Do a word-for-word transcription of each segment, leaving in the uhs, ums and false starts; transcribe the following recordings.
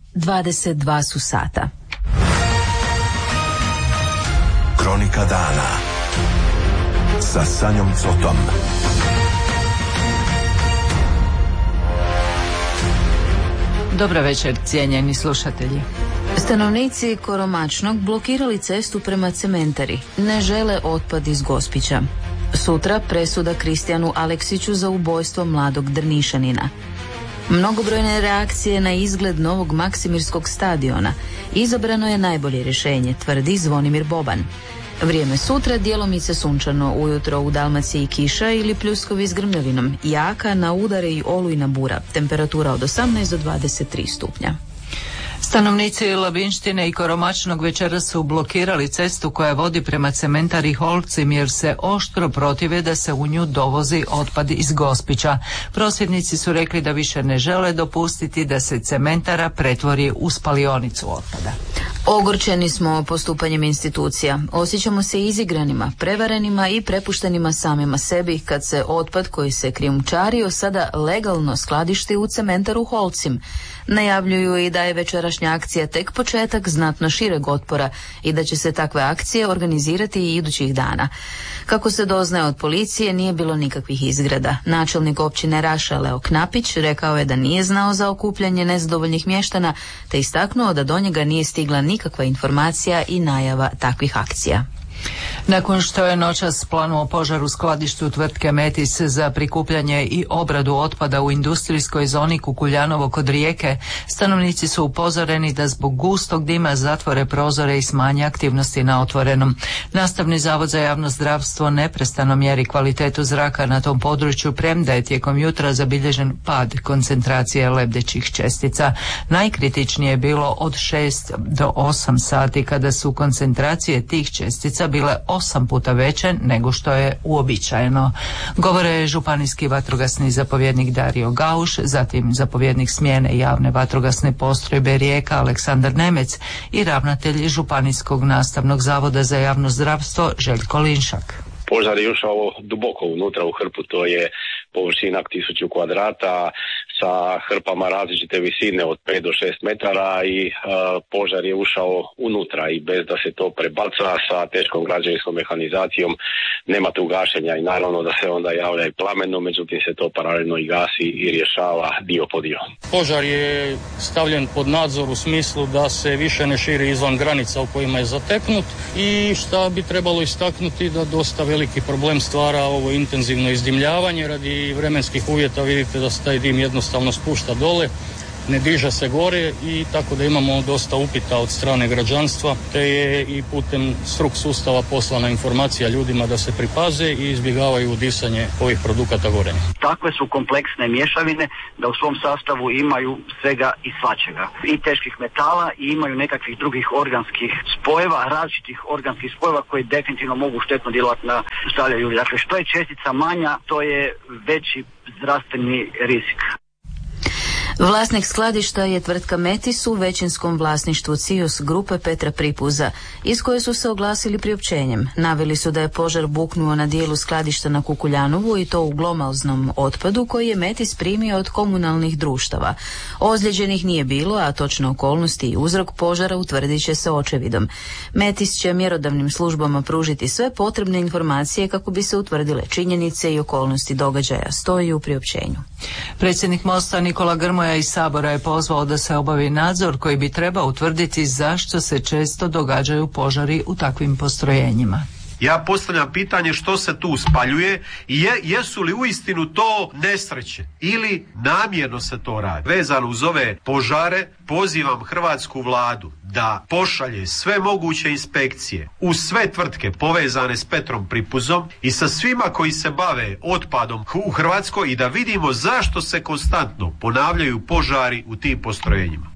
dvadeset dva su sata. Kronika dana sa Sanjom Cotom. Dobro večer, cijenjeni slušatelji. Stanovnici Koromačnog blokirali cestu prema cementari. Ne žele otpad iz Gospića. Sutra presuda Kristijanu Aleksiću za ubojstvo mladog Drnišanina. Mnogobrojne reakcije na izgled novog Maksimirskog stadiona. Izabrano je najbolje rješenje, tvrdi Zvonimir Boban. Vrijeme sutra djelomice sunčano, ujutro u Dalmaciji kiša ili pljuskovi s grmljavinom, jaka na udare i olujna bura, temperatura od osamnaest do dvadeset tri stupnja. Stanovnici Labinštine i Koromačnog večeras su blokirali cestu koja vodi prema cementari Holcim jer se oštro protive da se u nju dovozi otpad iz Gospića. Prosvjednici su rekli da više ne žele dopustiti da se cementara pretvori u spalionicu otpada. Ogorčeni smo postupanjem institucija. Osjećamo se izigranima, prevarenima i prepuštenima samima sebi kad se otpad koji se krijumčario sada legalno skladišti u cementaru Holcim. Najavljuju i da je večerašnja akcija tek početak znatno šireg otpora i da će se takve akcije organizirati i idućih dana. Kako se doznaje od policije, nije bilo nikakvih izgreda. Načelnik općine Raša Leo Knapić rekao je da nije znao za okupljanje nezadovoljnih mještana, te istaknuo da do njega nije stigla nikakva informacija i najava takvih akcija. Nakon što je noćas planuo požar u skladištu tvrtke Metis za prikupljanje i obradu otpada u industrijskoj zoni Kukuljanovo kod Rijeke, stanovnici su upozoreni da zbog gustog dima zatvore prozore i smanje aktivnosti na otvorenom. Nastavni zavod za javno zdravstvo neprestano mjeri kvalitetu zraka na tom području, premda je tijekom jutra zabilježen pad koncentracije lebdećih čestica. Najkritičnije je bilo od šest do osam sati kada su koncentracije tih čestica bile osam puta veće nego što je uobičajeno. Govore županijski vatrogasni zapovjednik Dario Gauš, zatim zapovjednik smjene javne vatrogasne postrojbe Rijeka Aleksandar Nemec i ravnatelj Županijskog nastavnog zavoda za javno zdravstvo Željko Linšak. Požar je ušao duboko unutra u hrpu, to je površina tisuću kvadrata sa hrpama različite visine od pet do šest metara i uh, požar je ušao unutra i bez da se to prebaca sa teškom građevinskom mehanizacijom nema tu gašenja i naravno da se onda javlja i plameno, međutim se to paralelno i gasi i rješava dio po dio. Požar je stavljen pod nadzor u smislu da se više ne širi izvan granica u kojima je zateknut i šta bi trebalo istaknuti da dosta veliki problem stvara ovo intenzivno izdimljavanje radi vremenskih uvjeta. Vidite da se taj dim jednostavno spušta dole, ne diže se gore i tako da imamo dosta upita od strane građanstva, te je i putem struk sustava poslana informacija ljudima da se pripaze i izbjegavaju disanje ovih produkata gorenja. Takve su kompleksne mješavine da u svom sastavu imaju svega i svačega. I teških metala i imaju nekakvih drugih organskih spojeva, različitih organskih spojeva koji definitivno mogu štetno djelovati na zdravlje ljudi. Dakle, što je čestica manja, to je veći zdravstveni rizik. Vlasnik skladišta je tvrtka Metis u većinskom vlasništvu Cios grupe Petra Pripuza, iz koje su se oglasili priopćenjem. Naveli su da je požar buknuo na dijelu skladišta na Kukuljanovu i to u glomaznom otpadu koji je Metis primio od komunalnih društava. Ozlijeđenih nije bilo, a točno okolnosti i uzrok požara utvrdit će se očevidom. Metis će mjerodavnim službama pružiti sve potrebne informacije kako bi se utvrdile činjenice i okolnosti događaja, stoji u priopćenju. Predsjednik Mosta Nikola Grmoja iz Sabora je pozvao da se obavi nadzor koji bi trebao utvrditi zašto se često događaju požari u takvim postrojenjima. Ja postavljam pitanje što se tu spaljuje i je, jesu li uistinu to nesreće ili namjerno se to radi. Vezano uz ove požare pozivam hrvatsku vladu da pošalje sve moguće inspekcije u sve tvrtke povezane s Petrom Pripuzom i sa svima koji se bave otpadom u Hrvatskoj i da vidimo zašto se konstantno ponavljaju požari u tim postrojenjima.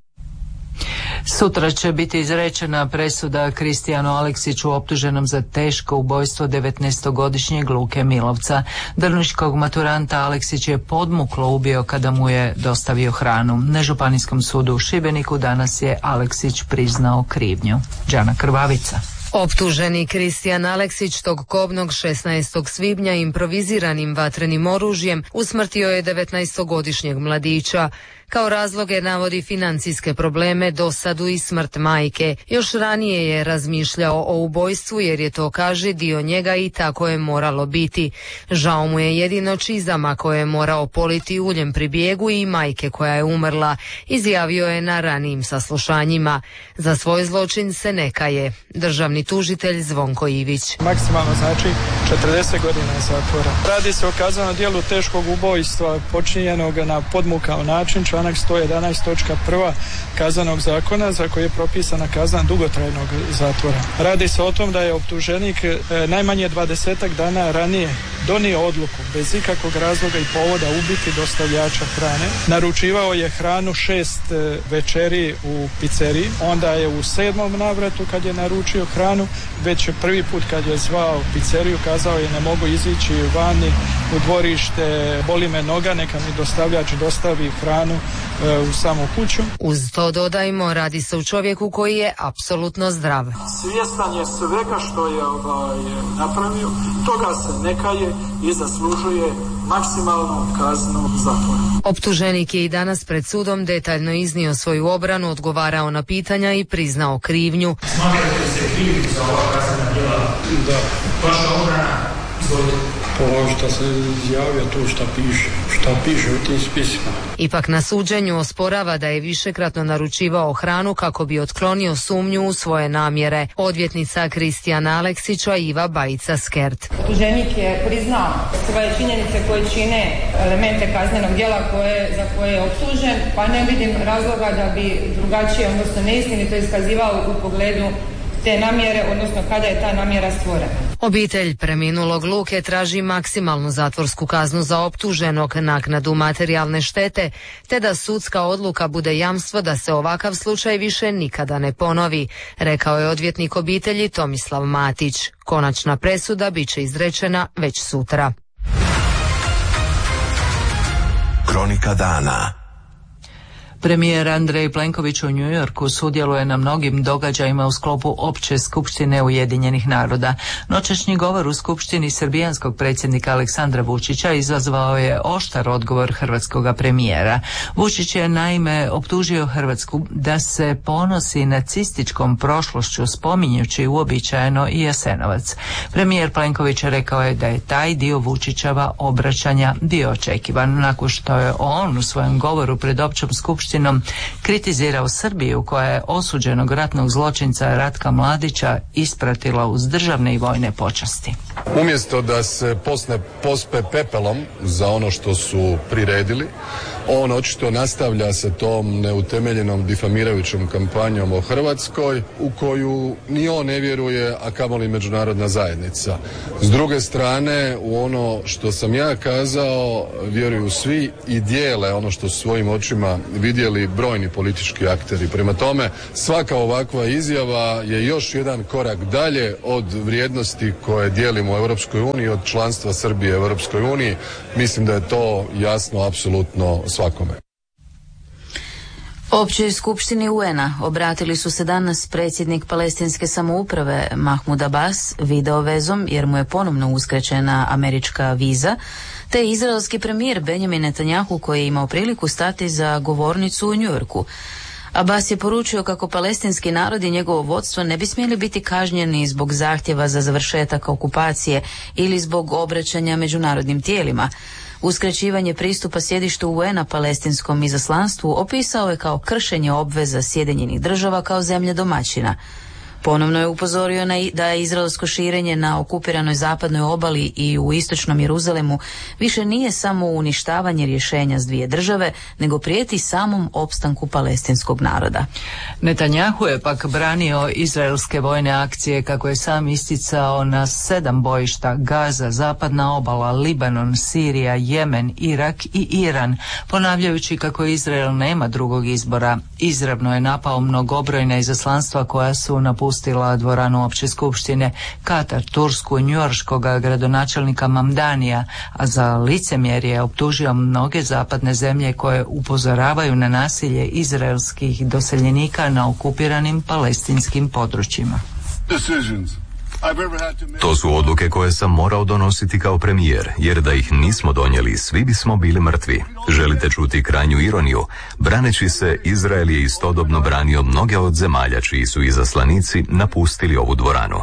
Sutra će biti izrečena presuda Kristijanu Aleksiću optuženom za teško ubojstvo devetnaestogodišnjeg Luke Milovca. Drniškog maturanta Aleksić je podmuklo ubio kada mu je dostavio hranu. Na Županijskom sudu u Šibeniku danas je Aleksić priznao krivnju. Đana Krvavica. Optuženi Kristijan Aleksić tog kobnog šesnaestog svibnja improviziranim vatrenim oružjem usmrtio je devetnaestogodišnjeg mladića. Kao razloge navodi financijske probleme, dosadu i smrt majke. Još ranije je razmišljao o ubojstvu jer je to, kaže, dio njega i tako je moralo biti. Žao mu je jedino čizama koje je morao politi uljem pri bijegu i majke koja je umrla, izjavio je na ranijim saslušanjima. Za svoj zločin se ne kaje. Državni tužitelj Zvonko Ivić. Maksimalno znači četrdeset godina zatvora. Radi se o kaznenom djelu teškog ubojstva počinjenog na podmukao način, članak sto jedanaest točka prva Kaznenog zakona za koji je propisana kazna dugotrajnog zatvora. Radi se o tom da je optuženik e, najmanje dvadesetak dana ranije donio odluku bez ikakvog razloga i povoda ubiti dostavljača hrane. Naručivao je hranu šest e, večeri u pizzeriji, onda je u sedmom navratu kad je naručio hranu, već prvi put kad je zvao pizzeriju kazao je ne mogu izići vani u dvorište, boli me noga, neka mi dostavljač dostavi hranu e, u samu kuću. Uz to dodajmo, radi se o čovjeku koji je apsolutno zdrav. Svjestan je svega što je ovaj, napravio, toga se ne kaje i zaslužuje maksimalnu kaznu zatvora. Optuženik je i danas pred sudom detaljno iznio svoju obranu, odgovarao na pitanja i priznao krivnju. Smatrate se krivim za ova kaznena djela? Da. Vaša obrana? Izvolite. Po što se izjavio to šta piše, šta piše u tim spisima. Ipak na suđenju osporava da je višekratno naručivao hranu kako bi otklonio sumnju u svoje namjere. Odvjetnica Kristijana Aleksića i Iva Bajica Skert. Optuženik je priznao svoje činjenice koje čine elemente kaznenog djela koje, za koje je optužen, pa ne vidim razloga da bi drugačije, odnosno neistinito iskazivao u pogledu te namjere, odnosno kada je ta namjera stvorena. Obitelj preminulog Luke traži maksimalnu zatvorsku kaznu za optuženog, naknadu materijalne štete, te da sudska odluka bude jamstvo da se ovakav slučaj više nikada ne ponovi, rekao je odvjetnik obitelji Tomislav Matić. Konačna presuda bit će izrečena već sutra. Kronika dana. Premijer Andrej Plenković u New Yorku sudjeluje na mnogim događajima u sklopu Opće skupštine Ujedinjenih naroda. Noćašnji govor u skupštini srbijanskog predsjednika Aleksandra Vučića izazvao je oštar odgovor hrvatskoga premijera. Vučić je naime optužio Hrvatsku da se ponosi nacističkom prošlošću spominjući uobičajeno i Jasenovac. Premijer Plenković rekao je da je taj dio Vučićeva obraćanja bio očekivan, nakon što je on u svojem govoru pred općom skupštinom kritizirao Srbiju koja je osuđenog ratnog zločinca Ratka Mladića ispratila uz državne i vojne počasti. Umjesto da se posne pospe pepelom za ono što su priredili, on očito nastavlja se tom neutemeljenom difamirajućom kampanjom o Hrvatskoj u koju ni on ne vjeruje, a kamoli međunarodna zajednica. S druge strane, u ono što sam ja kazao vjeruju svi i dijele ono što su svojim očima vidjeli brojni politički akteri. Prema tome, svaka ovakva izjava je još jedan korak dalje od vrijednosti koje dijelimo u Europskoj uniji, od članstva Srbije u Europskoj uniji. Mislim da je to jasno apsolutno svakome. Općoj skupštini U N-a obratili su se danas predsjednik palestinske samouprave Mahmud Abbas video vezom jer mu je ponovno uskraćena američka viza, te izraelski premijer Benjamin Netanjahu koji je imao priliku stati za govornicu u New Yorku. Abbas je poručio kako palestinski narod i njegovo vodstvo ne bi smjeli biti kažnjeni zbog zahtjeva za završetak okupacije ili zbog obraćanja međunarodnim tijelima. Uskraćivanje pristupa sjedištu U N-a palestinskom izaslanstvu opisao je kao kršenje obveza Sjedinjenih država kao zemlje domaćina. Ponovno je upozorio na da je izraelsko širenje na okupiranoj zapadnoj obali i u istočnom Jeruzalemu više nije samo uništavanje rješenja s dvije države, nego prijeti samom opstanku palestinskog naroda. Netanjahu je pak branio izraelske vojne akcije, kako je sam isticao, na sedam bojišta: Gaza, zapadna obala, Libanon, Sirija, Jemen, Irak i Iran, ponavljajući kako Izrael nema drugog izbora. Izravno je napao mnogobrojna izaslanstva koja su napustila Pustila dvoranu opće skupštine, Katar, Tursku i njujorškog gradonačelnika Mamdanija, a za licemjerje je optužio mnoge zapadne zemlje koje upozoravaju na nasilje izraelskih doseljenika na okupiranim palestinskim područjima. Decisions To su odluke koje sam morao donositi kao premijer, jer da ih nismo donijeli, svi bismo bili mrtvi. Želite čuti krajnju ironiju? Braneći se, Izrael je istodobno branio mnoge od zemalja čiji su izaslanici napustili ovu dvoranu.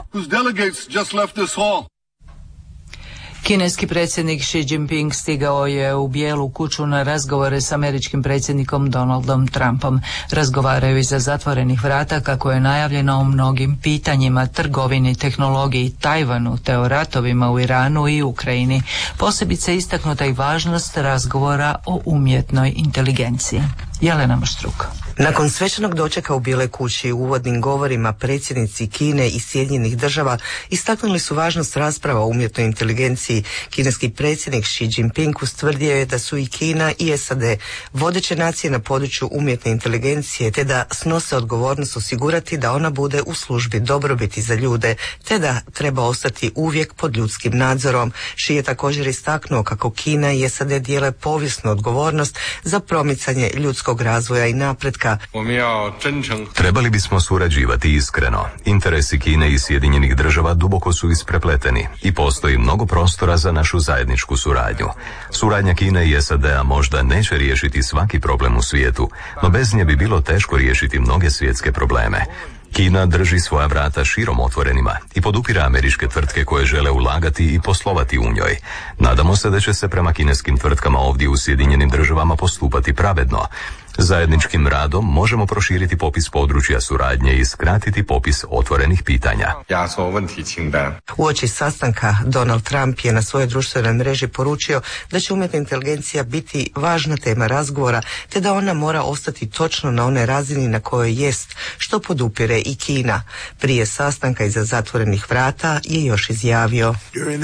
Kineski predsjednik Xi Jinping stigao je u Bijelu kuću na razgovore s američkim predsjednikom Donaldom Trumpom. Razgovaraju iza zatvorenih vrata kako je najavljeno o mnogim pitanjima, trgovini, tehnologiji, Tajvanu te o ratovima u Iranu i Ukrajini. Posebice istaknuta i važnost razgovora o umjetnoj inteligenciji. Jelena Maštruk. Nakon svečanog dočeka u Bijeloj kući u uvodnim govorima predsjednici Kine i Sjedinjenih država istaknuli su važnost rasprava o umjetnoj inteligenciji. Kineski predsjednik Xi Jinping ustvrdio je da su i Kina i S A D vodeće nacije na području umjetne inteligencije, te da snose odgovornost osigurati da ona bude u službi dobrobiti za ljude, te da treba ostati uvijek pod ljudskim nadzorom. Xi je također istaknuo kako Kina i S A D dijele povijesnu odgovornost za promicanje ljudskog razvoja i napretka. Trebali bismo surađivati iskreno. Interesi Kine i Sjedinjenih država duboko su isprepleteni i postoji mnogo prostora za našu zajedničku suradnju. Suradnja Kine i S A D-a možda neće riješiti svaki problem u svijetu, no bez nje bi bilo teško riješiti mnoge svjetske probleme. Kina drži svoja vrata širom otvorenima i podupira američke tvrtke koje žele ulagati i poslovati u njoj. Nadamo se da će se prema kineskim tvrtkama ovdje u Sjedinjenim državama postupati pravedno. Zajedničkim radom možemo proširiti popis područja suradnje i skratiti popis otvorenih pitanja. Uoči sastanka Donald Trump je na svojoj društvenoj mreži poručio da će umjetna inteligencija biti važna tema razgovora, te da ona mora ostati točno na onoj razini na kojoj jest, što podupire i Kina. Prije sastanka iza zatvorenih vrata je još izjavio: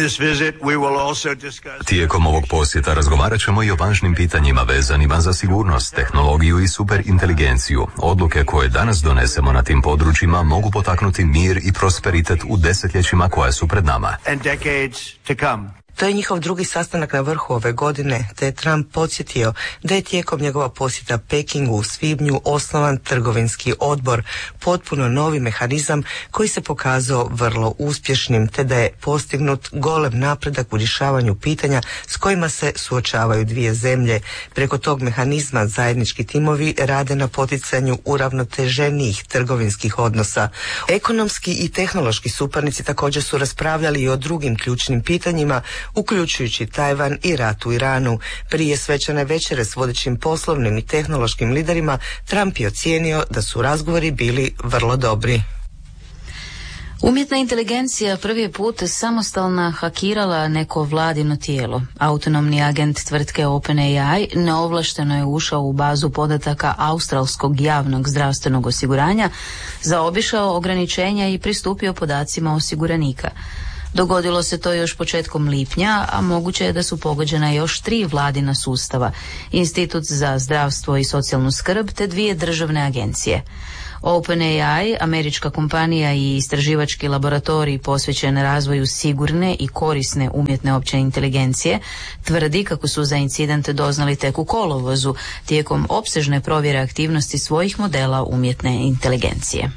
Tijekom ovog posjeta razgovarat ćemo i o važnim pitanjima vezanima za sigurnost, tehnologiju i superinteligenciju. Odluke koje danas donesemo na tim područjima mogu potaknuti mir i prosperitet u desetljećima koja su pred nama. To je njihov drugi sastanak na vrhu ove godine, te je Trump podsjetio da je tijekom njegova posjeta Pekingu u svibnju osnovan trgovinski odbor, potpuno novi mehanizam koji se pokazao vrlo uspješnim, te da je postignut golem napredak u rješavanju pitanja s kojima se suočavaju dvije zemlje. Preko tog mehanizma zajednički timovi rade na poticanju uravnoteženijih trgovinskih odnosa. Ekonomski i tehnološki suparnici također su raspravljali i o drugim ključnim pitanjima, uključujući Tajvan i rat u Iranu. Prije svečane večere s vodećim poslovnim i tehnološkim liderima Trump je ocijenio da su razgovori bili vrlo dobri. Umjetna inteligencija prvi je put samostalno hakirala neko vladino tijelo. Autonomni agent tvrtke OpenAI neovlašteno je ušao u bazu podataka australskog javnog zdravstvenog osiguranja, zaobišao ograničenja i pristupio podacima osiguranika. Dogodilo se to još početkom lipnja, a moguće je da su pogođena još tri vladina sustava, Institut za zdravstvo i socijalnu skrb te dvije državne agencije. OpenAI, američka kompanija i istraživački laboratorij posvećen razvoju sigurne i korisne umjetne opće inteligencije, tvrdi kako su za incident doznali tek u kolovozu tijekom opsežne provjere aktivnosti svojih modela umjetne inteligencije.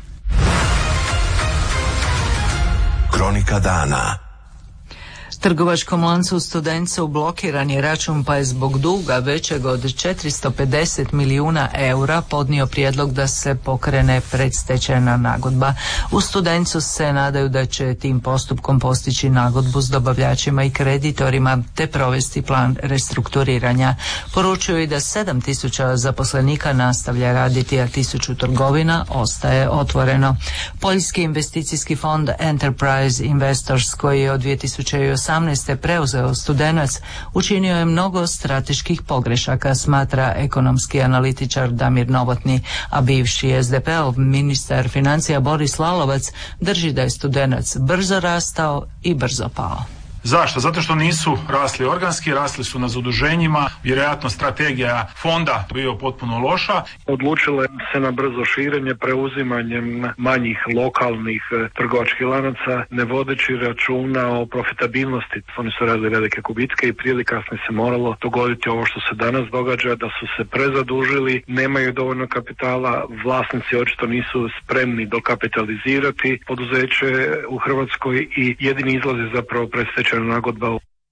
Kronika dana. Trgovačkom lancu Studencu blokiran je račun pa je zbog duga većeg od četiristo pedeset milijuna eura podnio prijedlog da se pokrene predstečajna nagodba. U Studencu se nadaju da će tim postupkom postići nagodbu s dobavljačima i kreditorima te provesti plan restrukturiranja. Poručuju i da sedam tisuća zaposlenika nastavlja raditi, a tisuću trgovina ostaje otvoreno. Poljski investicijski fond Enterprise Investors, koji je od dvije tisuće osamnaeste preuzeo Studenac, učinio je mnogo strateških pogrešaka, smatra ekonomski analitičar Damir Novotni, a bivši es de pe-ov ministar financija Boris Lalovac drži da je Studenac brzo rastao i brzo pao. Zašto? Zato što nisu rasli organski, rasli su na zaduženjima, vjerojatno strategija fonda bio potpuno loša. Odlučile se na brzo širenje preuzimanjem manjih lokalnih trgovačkih lanaca, ne vodeći računa o profitabilnosti. Oni su radili velike gubitke i prije ili kasnije se moralo dogoditi ovo što se danas događa, da su se prezadužili, nemaju dovoljno kapitala, vlasnici očito nisu spremni dokapitalizirati poduzeće u Hrvatskoj i jedini izlaz je zapravo predstečajna nagodba.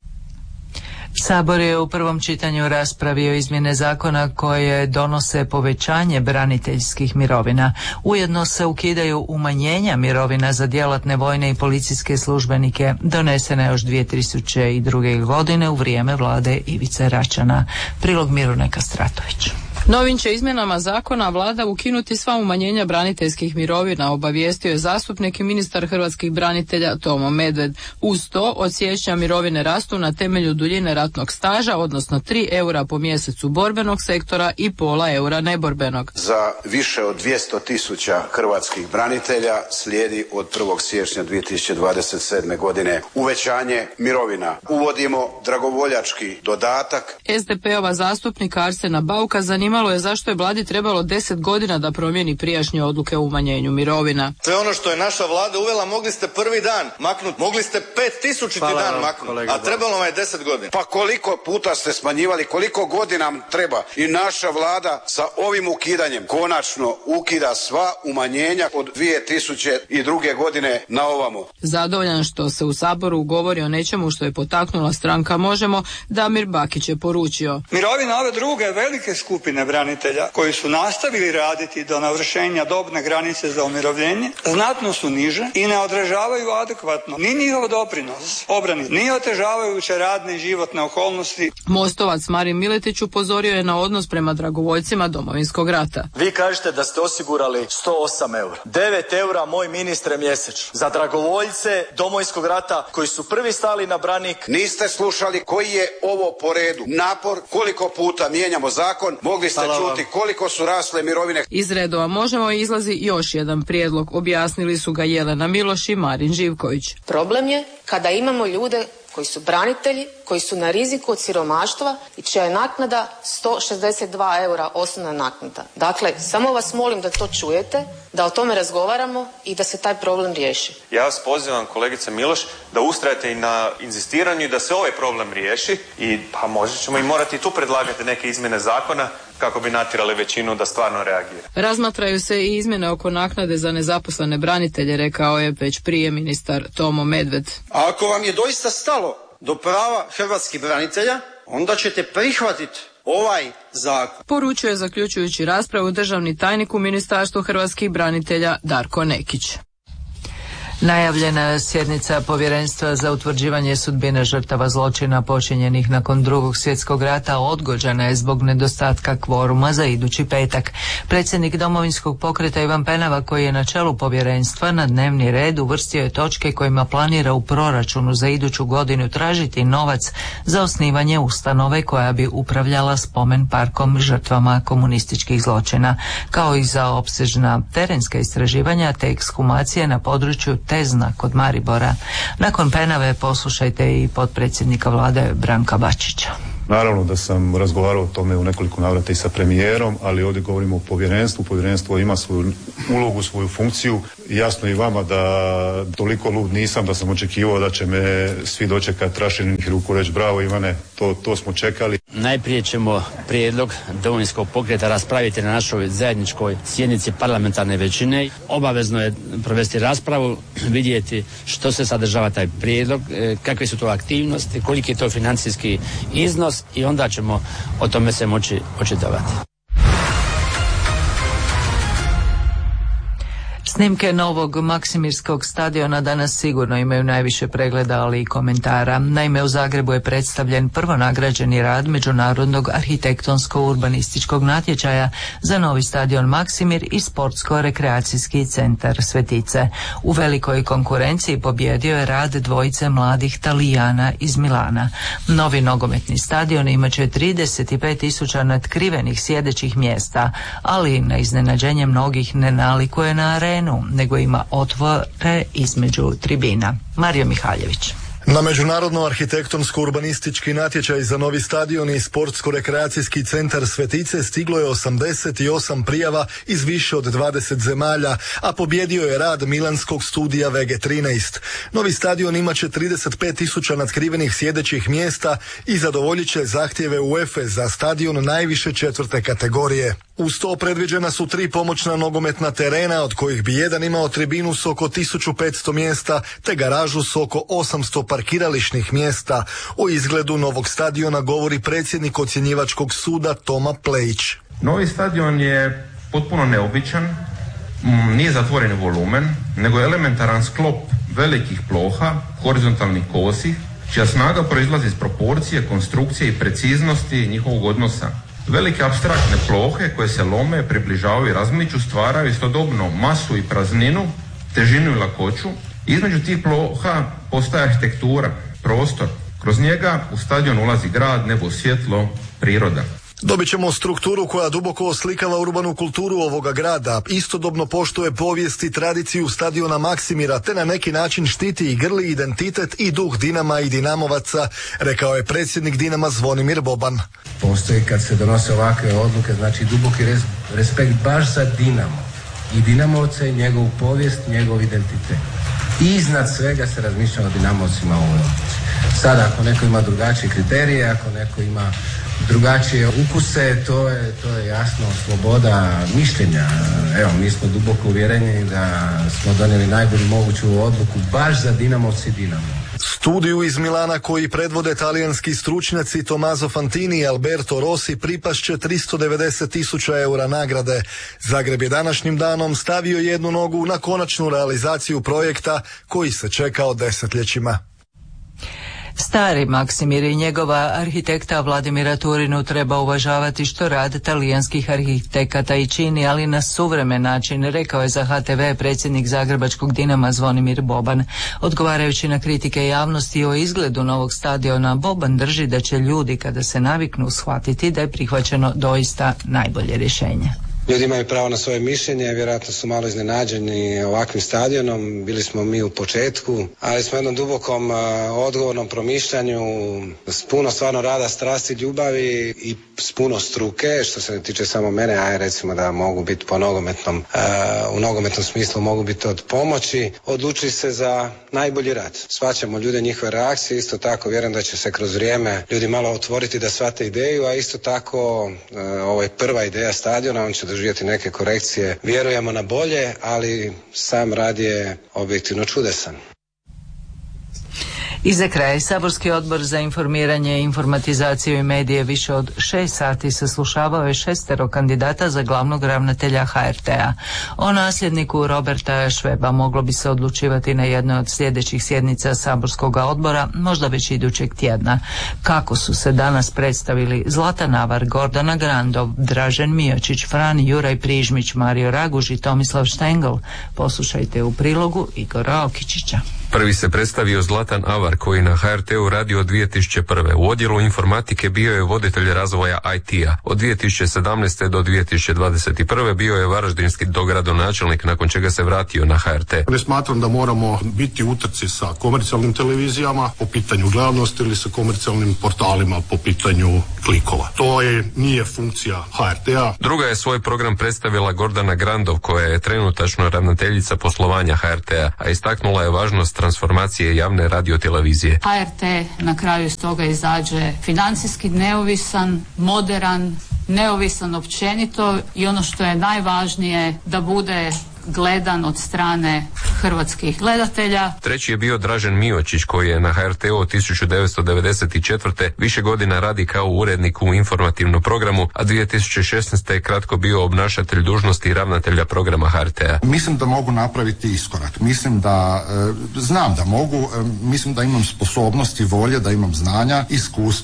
Sabor je u prvom čitanju raspravio izmjene zakona koje donose povećanje braniteljskih mirovina. Ujedno se ukidaju umanjenja mirovina za djelatne vojne i policijske službenike, donesene još dvije tisuće druge. godine u vrijeme vlade Ivice Račana. Prilog Mirune Kastratović. Novim će izmjenama zakona vlada ukinuti sva umanjenja braniteljskih mirovina, obavijestio je zastupnik i ministar hrvatskih branitelja Tomo Medved. Uz to od siječnja mirovine rastu na temelju duljine ratnog staža, odnosno tri eura po mjesecu borbenog sektora i pola eura neborbenog. Za više od dvjesto tisuća hrvatskih branitelja slijedi od prvog siječnja dvije tisuće dvadeset sedme. godine uvećanje mirovina. Uvodimo dragovoljački dodatak. es de pe-ova zastupnika Arsena Bauka zanima Zanimalo je zašto je vladi trebalo deset godina da promijeni prijašnje odluke o umanjenju mirovina. To je ono što je naša vlada uvela, mogli ste prvi dan maknuti, mogli ste pet tisućiti dan maknuti, a trebalo vam je deset godina. Pa koliko puta ste smanjivali, koliko godina nam treba i naša vlada sa ovim ukidanjem konačno ukida sva umanjenja od dvije tisuće druge. godine na ovamo. Zadovoljan što se u Saboru govori o nečemu što je potaknula stranka Možemo, Damir Bakić je poručio. Mirovina ove druge velike skupine branitelja koji su nastavili raditi do navršenja dobne granice za umirovljenje znatno su niže i ne odražavaju adekvatno ni njihov doprinos obrani, ni otežavajuće radne i životne okolnosti. Mostovac Marin Miletić upozorio je na odnos prema dragovoljcima Domovinskog rata. Vi kažete da ste osigurali sto osam eura. devet eura moj ministre mjesečno za dragovoljce Domovinskog rata koji su prvi stali na branik. Niste slušali koji je ovo po redu napor, koliko puta mijenjamo zakon, mogli ste čuti koliko su rasle mirovine. Iz redova Možemo izlazi još jedan prijedlog, objasnili su ga Jelena Miloš i Marin Živković. Problem je kada imamo ljude koji su branitelji, koji su na riziku od siromaštva i čija je naknada sto šezdeset dva eura osnovna naknada. Dakle, samo vas molim da to čujete, da o tome razgovaramo i da se taj problem riješi. Ja vas pozivam, kolegice Miloš, da ustrajete i na inzistiranju i da se ovaj problem riješi i pa možda ćemo i morati tu predlagati neke izmjene zakona kako bi natjerali većinu da stvarno reagira. Razmatraju se i izmjene oko naknade za nezaposlene branitelje, rekao je već prije ministar Tomo Medved. A ako vam je doista stalo do prava hrvatskih branitelja, onda ćete prihvatiti ovaj zakon. Poručuje zaključujući raspravu državni tajnik u Ministarstvu hrvatskih branitelja Darko Nekić. Najavljena sjednica Povjerenstva za utvrđivanje sudbine žrtava zločina počinjenih nakon drugog svjetskog rata odgođena je zbog nedostatka kvoruma za idući petak. Predsjednik Domovinskog pokreta Ivan Penava, koji je na čelu povjerenstva, na dnevni red uvrstio je točke kojima planira u proračunu za iduću godinu tražiti novac za osnivanje ustanove koja bi upravljala spomen parkom žrtvama komunističkih zločina, kao i za opsežna terenska istraživanja te ekshumacije na području Tezna kod Maribora. Nakon Penave poslušajte i potpredsjednika vlade Branka Bačića. Naravno da sam razgovarao o tome u nekoliko navrata i sa premijerom, ali ovdje govorimo o povjerenstvu. Povjerenstvo ima svoju ulogu, svoju funkciju. Jasno i vama da toliko lud nisam da sam očekivao da će me svi dočekati raširenih ruku reći bravo Ivane, to, to smo čekali. Najprije ćemo prijedlog Domovinskog pokreta raspraviti na našoj zajedničkoj sjednici parlamentarne većine. Obavezno je provesti raspravu, vidjeti što se sadržava taj prijedlog, kakve su to aktivnosti, koliki je to financijski iznos i onda ćemo o tome se moći očitovati. Snimke novog Maksimirskog stadiona danas sigurno imaju najviše pregleda, ali i komentara. Naime, u Zagrebu je predstavljen prvonagrađeni rad Međunarodnog arhitektonsko-urbanističkog natječaja za novi stadion Maksimir i sportsko-rekreacijski centar Svetice. U velikoj konkurenciji pobjedio je rad dvojice mladih Talijana iz Milana. Novi nogometni stadion imaće trideset pet tisuća natkrivenih sjedećih mjesta, ali na iznenađenje mnogih ne nalikuje na arenu, nego ima otvore između tribina. Mario Mihaljević. Na međunarodno arhitektonsko-urbanistički natječaj za novi stadion i sportsko-rekreacijski centar Svetice stiglo je osamdeset osam prijava iz više od dvadeset zemalja, a pobjedio je rad milanskog studija V G trinaest. Novi stadion imaće trideset pet tisuća natkrivenih sjedećih mjesta i zadovoljit će zahtjeve UEFA za stadion najviše četvrte kategorije. Uz to predviđena su tri pomoćna nogometna terena, od kojih bi jedan imao tribinu s oko tisuću petsto mjesta, te garažu s oko osamsto parkirališnih mjesta. O izgledu novog stadiona govori predsjednik ocjenjivačkog suda Toma Plejić. Novi stadion je potpuno neobičan, nije zatvoreni volumen, nego je elementaran sklop velikih ploha, horizontalnih kosi, čija snaga proizlazi iz proporcije, konstrukcije i preciznosti njihovog odnosa. Velike apstraktne plohe koje se lome, približavaju i razmiču stvaraju istodobno masu i prazninu, težinu i lakoću. Između tih ploha postaje arhitektura, prostor. Kroz njega u stadion ulazi grad, nebo, svjetlo, priroda. Dobit ćemo strukturu koja duboko oslikava urbanu kulturu ovoga grada, istodobno poštuje povijest i tradiciju stadiona Maksimira, te na neki način štiti i grli identitet i duh Dinama i Dinamovaca, rekao je predsjednik Dinama Zvonimir Boban. Postoji kad se donose ovakve odluke, znači duboki res, respekt baš za Dinamo i Dinamovce, njegovu povijest, njegov identitet. I iznad svega se razmišlja o Dinamovcima u ovoj odluci. Sada ako neko ima drugačije kriterije, ako neko ima drugačije ukuse, to je, to je jasno sloboda mišljenja. Evo, mi smo duboko uvjereni da smo donijeli najbolju moguću odluku baš za Dinamovci i Dinamo. Studiju iz Milana koji predvode talijanski stručnjaci Tommaso Fantini i Alberto Rossi pripašće tristo devedeset tisuća eura nagrade. Zagreb je današnjim danom stavio jednu nogu na konačnu realizaciju projekta koji se čekao desetljećima. Stari Maksimir i njegova arhitekta Vladimira Turinu treba uvažavati što rad talijanskih arhitekata i čini, ali na suvremen način, rekao je za H T V predsjednik zagrebačkog Dinama Zvonimir Boban. Odgovarajući na kritike javnosti o izgledu novog stadiona, Boban drži da će ljudi kada se naviknu shvatiti da je prihvaćeno doista najbolje rješenje. Ljudi imaju pravo na svoje mišljenje, vjerojatno su malo iznenađeni ovakvim stadionom, bili smo mi u početku, ali smo jednom dubokom, odgovornom promišljanju, s puno stvarno rada, strasti, ljubavi i s puno struke, što se ne tiče samo mene, a recimo da mogu biti po nogometnom, u nogometnom smislu mogu biti od pomoći, odlučili se za najbolji rad. Shvaćamo ljude, njihove reakcije, isto tako vjerujem da će se kroz vrijeme ljudi malo otvoriti da shvate ideju, a isto tako ovo je prva ideja stadiona, on će doživjeti neke korekcije. Vjerujemo na bolje, ali sam rad je objektivno čudesan. I za kraj, Saborski odbor za informiranje, informatizaciju i medije više od šest sati saslušavao je šestero kandidata za glavnog ravnatelja H R T-a. O nasljedniku Roberta Šveba moglo bi se odlučivati na jednoj od sljedećih sjednica Saborskog odbora, možda već idućeg tjedna. Kako su se danas predstavili Zlatan Avar, Gordana Grandov, Dražen Miočić, Fran Juraj Prižmić, Mario Raguž i Tomislav Štengl, poslušajte u prilogu Igora Okičića. Prvi se predstavio Zlatan Avar koji na H R T-u radi od dvije tisuće prve. U odjelu informatike bio je voditelj razvoja I T-a. Od dvije tisuće sedamnaeste. do dvije tisuće dvadeset prve. bio je varaždinski dogradonačelnik, nakon čega se vratio na H R T. Ne smatram da moramo biti u utrci sa komercijalnim televizijama po pitanju gledanosti ili sa komercijalnim portalima po pitanju klikova. To je, nije funkcija H R T-a. Druga je svoj program predstavila Gordana Grandov koja je trenutačno ravnateljica poslovanja H R T-a, a istaknula je važnost transformacije javne radiotelevizije. H R T na kraju iz toga izađe financijski neovisan, moderan, neovisan općenito i ono što je najvažnije da bude gledan od strane hrvatskih gledatelja. Treći je bio Dražen Miočić koji je na H R T-u od tisuću devetsto devedeset četvrte. više godina radi kao urednik u informativnom programu, a dvije tisuće šesnaeste. je kratko bio obnašatelj dužnosti ravnatelja programa H R T-a. Mislim da mogu napraviti iskorak. Mislim da, e, znam da mogu, e, mislim da imam sposobnosti, volje, da imam znanja, iskustva,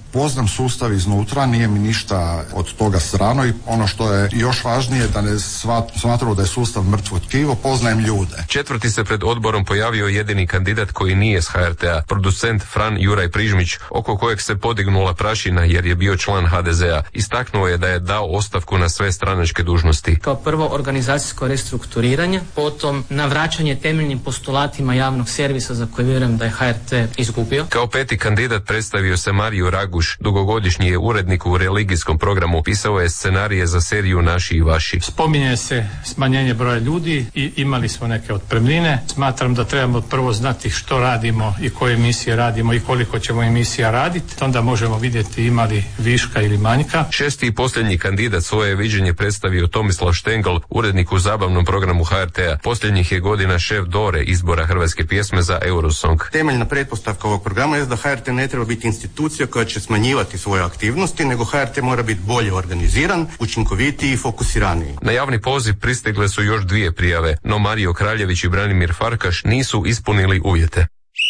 Poznam sustav iznutra, nije mi ništa od toga strano i ono što je još važnije da ne smatramo da je sustav mrtvo tkivo, poznajem ljude. Četvrti se pred odborom pojavio jedini kandidat koji nije s ha er te a, producent Fran Juraj Prižmić, oko kojeg se podignula prašina jer je bio član ha de ze a. Istaknuo je da je dao ostavku na sve stranačke dužnosti. Kao prvo organizacijsko restrukturiranje, potom navraćanje temeljnim postulatima javnog servisa za koje vjerujem da je ha er te izgubio. Kao peti kandidat predstavio se Mario Raguš, dugogodišnji je urednik u religijskom programu, pisao je scenarije za seriju Naši i vaši. Spominje se smanjenje broja ljudi i imali smo neke otpremnine. Smatram da trebamo prvo znati što radimo i koje emisije radimo i koliko ćemo emisija raditi. Onda možemo vidjeti imali viška ili manjka. Šesti i posljednji kandidat svoje viđenje predstavio Tomislav Štengl, urednik u zabavnom programu ha er te a. Posljednjih je godina šef Dore izbora hrvatske pjesme za Eurosong. Temeljna pretpostavka ovog programa je da ha er te ne treba biti institucija koja će smanjivati svoje aktivnosti, nego ha er te mora biti bolje organiziran, učinkovitiji i fokusiraniji. Na javni poziv pristigle su još dvije prijave, no Mario Kraljević i Branimir Farkaš nisu ispunili uvjete.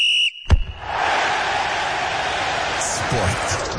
Sport.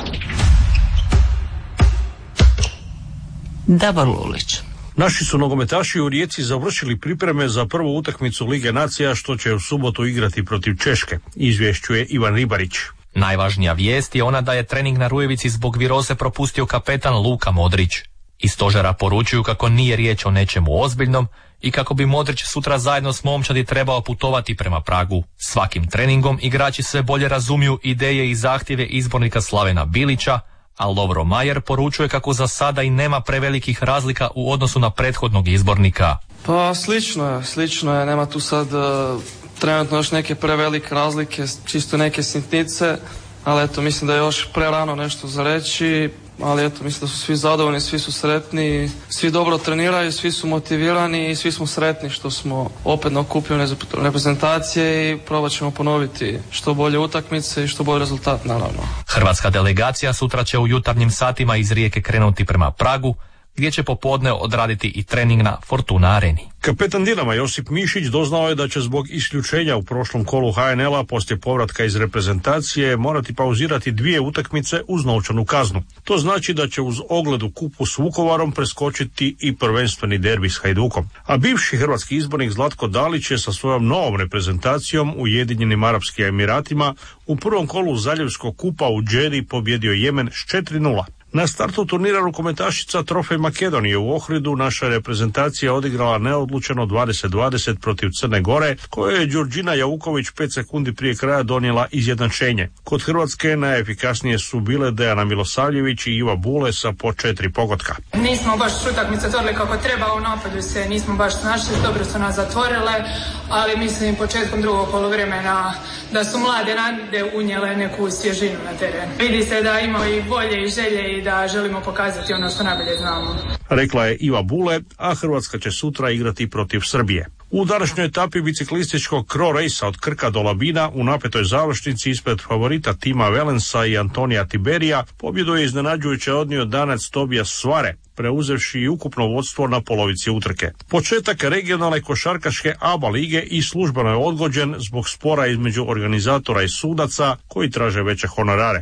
Davor Lulić. Naši su nogometaši u Rijeci završili pripreme za prvu utakmicu Lige nacija što će u subotu igrati protiv Češke, izvješćuje Ivan Ribarić. Najvažnija vijest je ona da je trening na Rujevici zbog viroze propustio kapetan Luka Modrić. Iz stožera poručuju kako nije riječ o nečemu ozbiljnom i kako bi Modrić sutra zajedno s momčadi trebao putovati prema Pragu. Svakim treningom igrači sve bolje razumiju ideje i zahtjeve izbornika Slavena Bilića, a Lovro Majer poručuje kako za sada i nema prevelikih razlika u odnosu na prethodnog izbornika. Pa slično je, slično je, nema tu sad uh, trenutno još neke prevelike razlike, čisto neke sitnice, ali eto mislim da je još prerano nešto za reći, ali eto mislim da su svi zadovoljni, svi su sretni, svi dobro treniraju, svi su motivirani i svi smo sretni što smo opet na okupljenoj reprezentacije i probat ćemo ponoviti što bolje utakmice i što bolji rezultat naravno. Hrvatska delegacija sutra će u jutarnjim satima iz Rijeke krenuti prema Pragu, gdje će popodne odraditi i trening na Fortuna areni. Kapetan Dinama Josip Mišić doznao je da će zbog isključenja u prošlom kolu ha en el-a poslije povratka iz reprezentacije morati pauzirati dvije utakmice uz novčanu kaznu. To znači da će uz ogled u kupu s Vukovarom preskočiti i prvenstveni derbi s Hajdukom. A bivši hrvatski izbornik Zlatko Dalić je sa svojom novom reprezentacijom u Ujedinjenim Arapskim Emiratima u prvom kolu Zaljevskog kupa u Džedi pobjedio Jemen s četiri nula. Na startu turnira rukometašica Trofej Makedonije u Ohridu naša reprezentacija odigrala neodlučeno dvadeset dvadeset protiv Crne Gore, koje je Đurđina Javuković pet sekundi prije kraja donijela izjednačenje. Kod Hrvatske najefikasnije su bile Dejana Milosavljević i Iva Bule sa po četiri pogotka. Nismo baš utakmice otvorili kako treba, u napadu se nismo baš snašli, dobro su nas zatvorile, ali mislim početkom drugog poluvremena da su mlade nade unijele neku svježinu na teren. Vidi se da imamo i volje i želje i da želimo pokazati ono što najbolje znamo. Rekla je Iva Bule, a Hrvatska će sutra igrati protiv Srbije. U današnjoj etapi biciklističkog Cro Race-a od Krka do Labina u napetoj završnici ispred favorita Tima Valensa i Antonija Tiberija pobjedu je iznenađujuće odnio Danac Tobias Svare, preuzevši i ukupno vodstvo na polovici utrke. Početak regionalne košarkaške A B A lige i službeno je odgođen zbog spora između organizatora i sudaca koji traže veće honorare.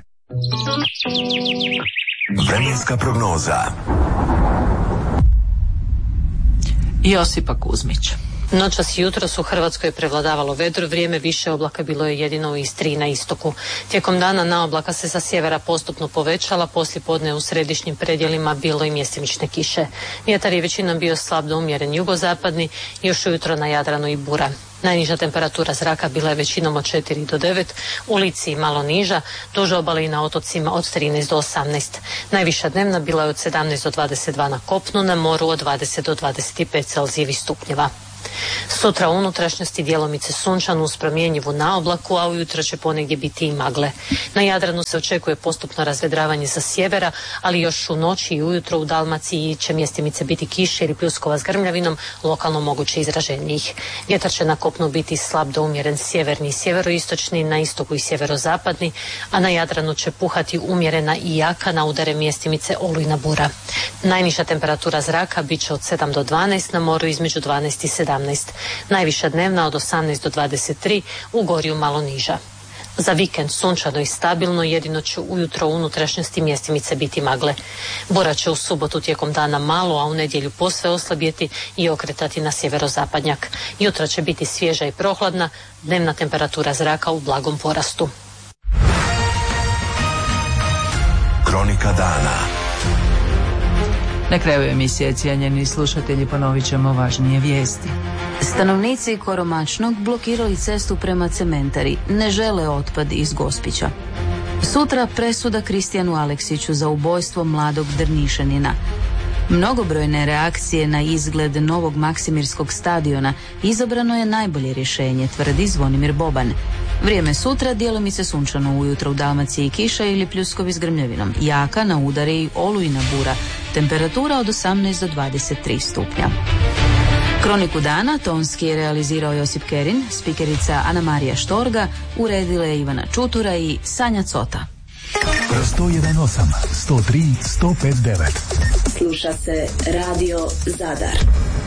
Vremenska prognoza. Josipa Kuzmić. Noćas i jutros u Hrvatskoj je prevladavalo vedro vrijeme, više oblaka bilo je jedino u Istri i na istoku. Tijekom dana na oblaka se sa sjevera postupno povećala, poslije podne u središnjim predjelima bilo i mjestimične kiše. Vjetar je većinom bio slab do umjeren jugozapadni, još ujutro na Jadranu i bura. Najniža temperatura zraka bila je većinom od četiri do devet, u Lici malo niža, duž obale i na otocima od trinaest do osamnaest. Najviša dnevna bila je od sedamnaest do dvadeset dva na kopnu, na moru od dvadeset do dvadeset pet Celzijevih stupnjeva. Sutra u unutrašnjosti djelomice sunčano uz promjenjivu na oblaku, a ujutro će ponegdje biti i magle. Na Jadranu se očekuje postupno razvedravanje sa sjevera, ali još u noći i ujutro u Dalmaciji će mjestimice biti kiše ili pljuskova s grmljavinom, lokalno moguće izraženijih. Vjetar će na kopnu biti slab do umjeren sjeverni i sjeveroistočni, na istoku i sjeverozapadni, a na Jadranu će puhati umjerena i jaka, na udare mjestimice olujna bura. Najniža temperatura zraka bit će od sedam do dvanaest, na moru između dvanaest i sedamnaest. Najviša dnevna od osamnaest do dvadeset tri, u Gorju malo niža. Za vikend sunčano i stabilno, jedino će ujutro u unutrašnjosti mjestimice biti magle. Bora će u subotu tijekom dana malo, a u nedjelju posve oslabjeti i okretati na sjeverozapadnjak. Jutra će biti svježa i prohladna, dnevna temperatura zraka u blagom porastu. Kronika dana. Na kraju emisije, cijenjeni slušatelji, ponovit ćemo važnije vijesti. Stanovnici Koromačnog blokirali cestu prema cementari, ne žele otpad iz Gospića. Sutra presuda Kristijanu Aleksiću za ubojstvo mladog Drnišanina. Mnogobrojne reakcije na izgled novog Maksimirskog stadiona izabrano je najbolje rješenje, tvrdi Zvonimir Boban. Vrijeme sutra djelomice sunčano, ujutro u Dalmaciji kiša ili pljuskovi s grmljavinom, jaka na udare i olujna bura, temperatura od osamnaest do dvadeset tri stupnja. Kroniku dana tonski je realizirao Josip Kerin, spikerica Ana Marija Štorga, uredile Ivana Čutura i Sanja Cota. sto jedan osam, sto tri, sto pet devet. Sluša se Radio Zadar.